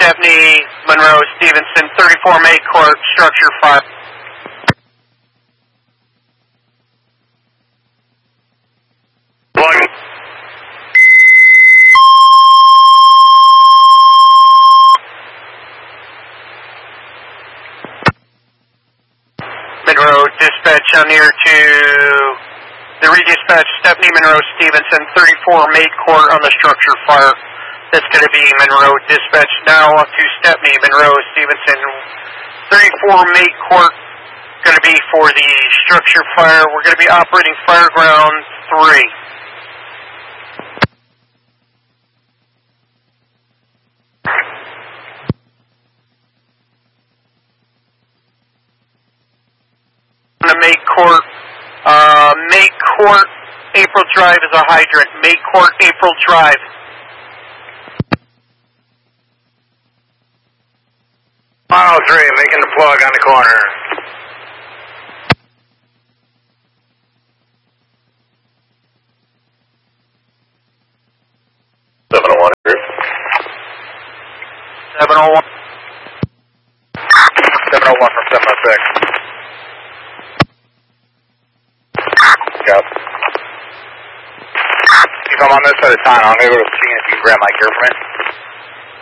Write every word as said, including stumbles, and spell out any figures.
Stepney, Monroe, Stevenson, thirty-four May Court, structure fire. Plug. Monroe, dispatch on here to the redispatch, Stepney, Monroe, Stevenson, thirty-four May Court on the structure fire. That's going to be Monroe, dispatch now to Stepney, Monroe, Stevenson, thirty-four May Court, going to be for the structure fire. We're going to be operating Fireground three. The May Court, uh, May Court, April Drive is a hydrant. May Court, April Drive. Mile three, making the plug on the corner. seven oh one. seven oh one. seven oh one from seven oh six. Yep. If I'm on this side of town, I'm going to go to see if you can grab my gear from it.